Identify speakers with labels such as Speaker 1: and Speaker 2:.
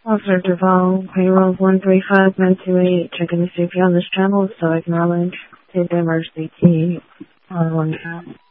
Speaker 1: Officer Duval, payroll 135928, checking to see if you're on this channel, so acknowledge. Take the emergency key on one time.